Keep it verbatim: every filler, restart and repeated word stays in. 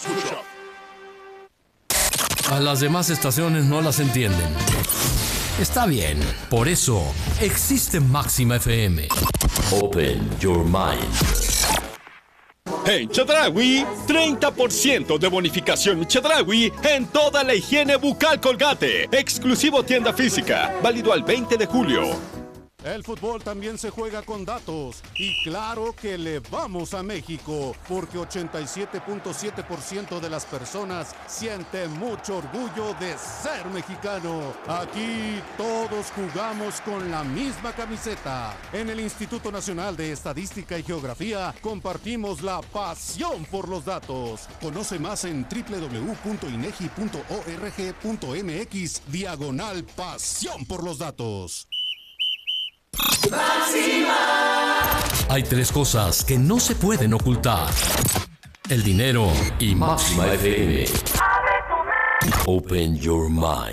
A las demás estaciones no las entienden. Está bien, por eso existe Máxima F M. Open your mind. En Chedraui, treinta por ciento de bonificación Chedraui en toda la higiene bucal Colgate. Exclusivo tienda física, válido al veinte de julio. El fútbol también se juega con datos y claro que le vamos a México porque ochenta y siete punto siete por ciento de las personas siente mucho orgullo de ser mexicano. Aquí todos jugamos con la misma camiseta. En el Instituto Nacional de Estadística y Geografía compartimos la pasión por los datos. Conoce más en doble u doble u doble u punto inegi punto org punto mx diagonal pasión por los datos. ¡Máxima! Hay tres cosas que no se pueden ocultar: el dinero y Máxima F M. Open your mind.